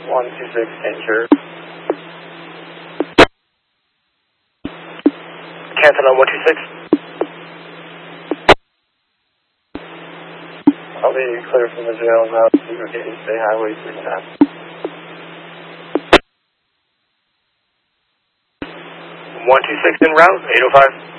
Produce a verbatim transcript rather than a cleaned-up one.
one two six, injured. Canton on one two six. I'll be clear from the jail now. You're getting State Highway three ten. one two six en route, eight oh five.